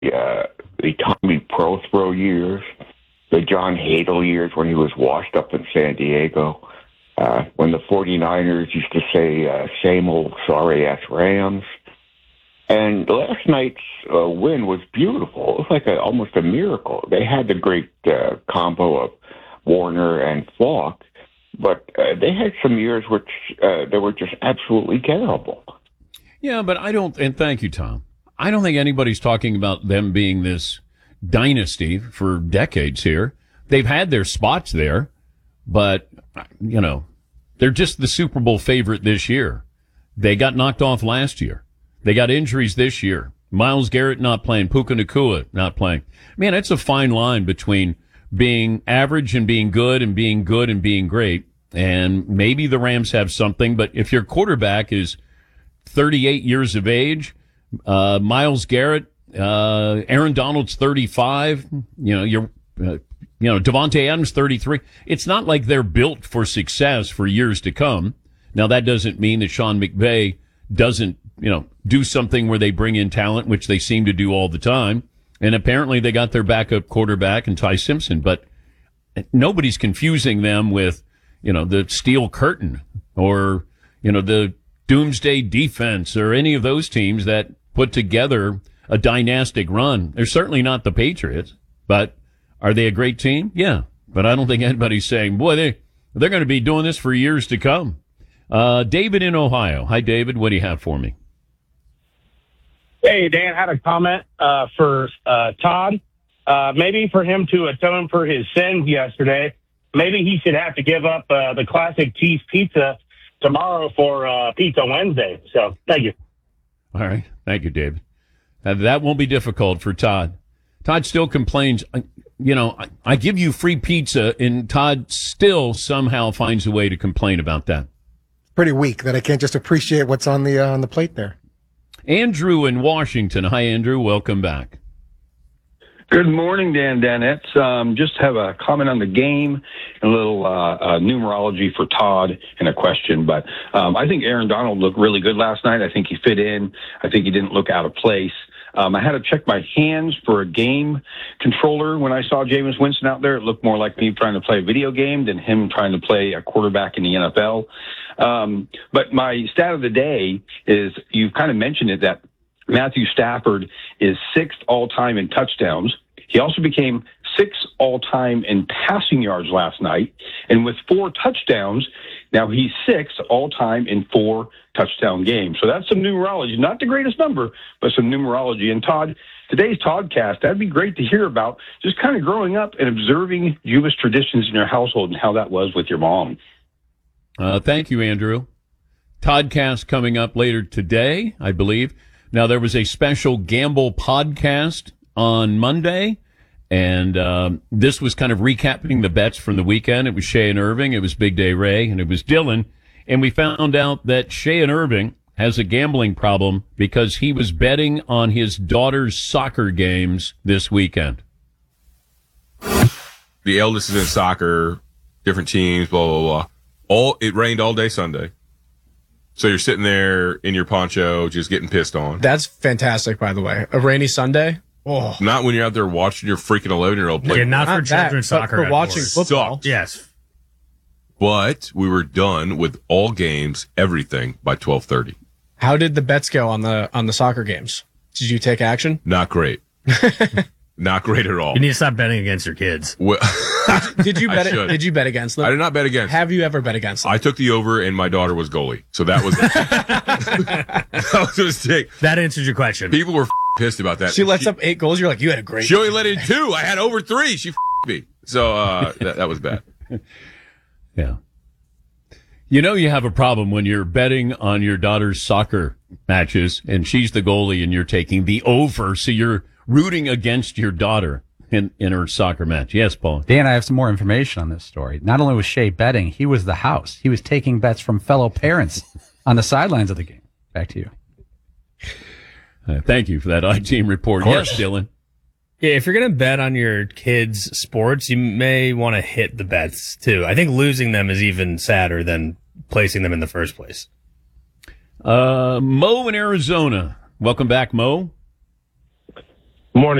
the Tommy Prothro years, the John Hadle years when he was washed up in San Diego, when the 49ers used to say, same old sorry-ass Rams. And last night's win was beautiful. It was like almost a miracle. They had the great combo of Warner and Falk, but they had some years which they were just absolutely terrible. Yeah, but I don't, and thank you, Tom. I don't think anybody's talking about them being this dynasty for decades here. They've had their spots there, but, they're just the Super Bowl favorite this year. They got knocked off last year. They got injuries this year. Myles Garrett not playing, Puka Nacua not playing. Man, it's a fine line between being average and being good and being good and being great. And maybe the Rams have something, but if your quarterback is 38 years of age, Myles Garrett, Aaron Donald's 35, Devontae Adams 33. It's not like they're built for success for years to come. Now that doesn't mean that Sean McVay doesn't, do something where they bring in talent, which they seem to do all the time. And apparently they got their backup quarterback in Ty Simpson, but nobody's confusing them with, the Steel Curtain or, the Doomsday Defense or any of those teams that put together a dynastic run. They're certainly not the Patriots, but are they a great team? Yeah, but I don't think anybody's saying, boy, they're going to be doing this for years to come. David in Ohio. Hi, David. What do you have for me? Hey, Dan, had a comment for Todd. Maybe for him to atone for his sins yesterday, maybe he should have to give up the classic cheese pizza tomorrow for Pizza Wednesday. So, thank you. All right. Thank you, David. That won't be difficult for Todd. Todd still complains, I give you free pizza, and Todd still somehow finds a way to complain about that. Pretty weak that I can't just appreciate what's on the plate there. Andrew in Washington. Hi, Andrew. Welcome back. Good morning, Dan Danettes. Just have a comment on the game, a little numerology for Todd, and a question. But I think Aaron Donald looked really good last night. I think he fit in. I think he didn't look out of place. I had to check my hands for a game controller when I saw Jameis Winston out there. It looked more like me trying to play a video game than him trying to play a quarterback in the NFL. But my stat of the day is, you've kind of mentioned it, that Matthew Stafford is sixth all-time in touchdowns. He also became sixth all-time in passing yards last night. And with 4 touchdowns, now he's sixth all-time in 4 touchdown games. So that's some numerology. Not the greatest number, but some numerology. And Todd, today's Toddcast, that'd be great to hear about just kind of growing up and observing Jewish traditions in your household and how that was with your mom. Thank you, Andrew. Toddcast coming up later today, I believe. Now, there was a special Gamble podcast on Monday, and this was kind of recapping the bets from the weekend. It was Shea and Irving, it was Big Day Ray, and it was Dylan. And we found out that Shea and Irving has a gambling problem because he was betting on his daughter's soccer games this weekend. The eldest is in soccer, different teams, blah, blah, blah. It rained all day Sunday. So you're sitting there in your poncho just getting pissed on. That's fantastic, by the way. A rainy Sunday? Oh. Not when you're out there watching your freaking 11-year-old play. Yeah, not for children's soccer. For watching football. Sucked. Yes. But we were done with all games, everything, by 12:30. How did the bets go on the soccer games? Did you take action? Not great. Not great at all. You need to stop betting against your kids. Well, Did you bet? Did you bet against them? I did not bet against. Have you ever bet against them? I took the over, and my daughter was goalie, so that was that was a mistake. That answers your question. People were pissed about that. She lets up 8 goals. You're like, you had a great. She only let in 2. I had over 3. She me. So that was bad. Yeah. You have a problem when you're betting on your daughter's soccer matches, and she's the goalie, and you're taking the over, so you're rooting against your daughter in her soccer match. Yes, Paul. Dan, I have some more information on this story. Not only was Shea betting, he was the house. He was taking bets from fellow parents on the sidelines of the game. Back to you. Thank you for that I-Team report. Yes, Dylan. Yeah, if you're going to bet on your kids' sports, you may want to hit the bets, too. I think losing them is even sadder than placing them in the first place. Mo in Arizona. Welcome back, Mo. Morning.